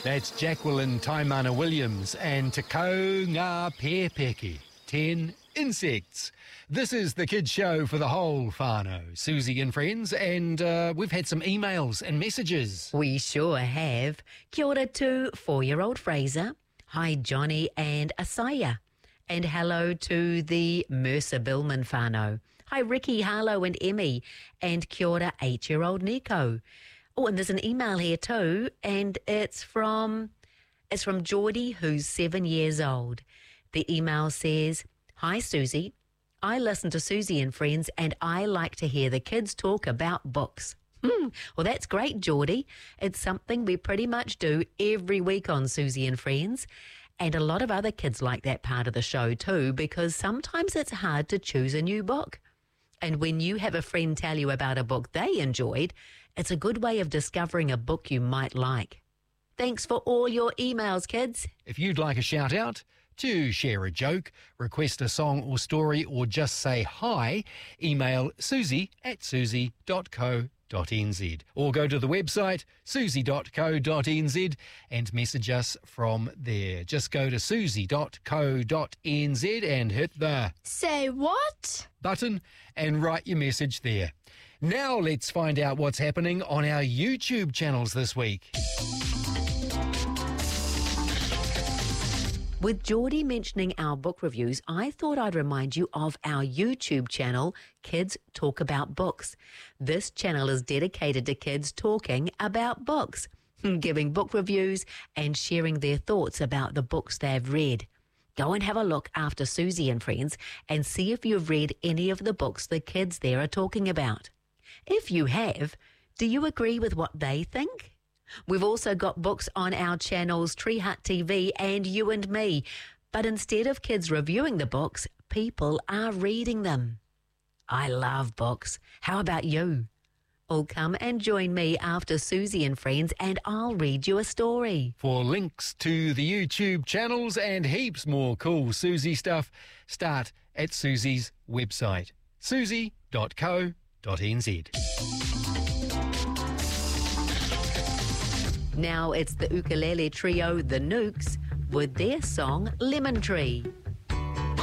That's Jacqueline Taimana Williams and Te Kau Ngā Pēpeke, 10 insects. This is the kids show for the whole whānau. Susie and friends, and we've had some emails and messages. We sure have. Kia ora to 4-year-old Fraser. Hi, Johnny and Asaya. And hello to the Mercer Billman whānau. Hi, Ricky, Harlow and Emmy. And kia ora, 8-year-old Nico. Oh, and there's an email here too, and it's from Geordie, who's 7 years old. The email says, Hi, Susie. I listen to Susie and Friends, and I like to hear the kids talk about books. Well, that's great, Geordie. It's something we pretty much do every week on Susie and Friends. And a lot of other kids like that part of the show too, because sometimes it's hard to choose a new book. And when you have a friend tell you about a book they enjoyed, it's a good way of discovering a book you might like. Thanks for all your emails, kids. If you'd like a shout out, to share a joke, request a song or story, or just say hi, email susie@susie.co.nz or go to the website susie.co.nz and message us from there. Just go to susie.co.nz and hit the Say what? button and write your message there. Now let's find out what's happening on our YouTube channels this week. With Geordie mentioning our book reviews, I thought I'd remind you of our YouTube channel, Kids Talk About Books. This channel is dedicated to kids talking about books, giving book reviews and sharing their thoughts about the books they've read. Go and have a look after Susie and Friends and see if you've read any of the books the kids there are talking about. If you have, do you agree with what they think? We've also got books on our channels Tree Hut TV and You and Me. But instead of kids reviewing the books, people are reading them. I love books. How about you? Well, come and join me after Susie and Friends and I'll read you a story. For links to the YouTube channels and heaps more cool Susie stuff, start at Susie's website, susie.co.nz. Now it's the ukulele trio, The Nukes, with their song Lemon Tree.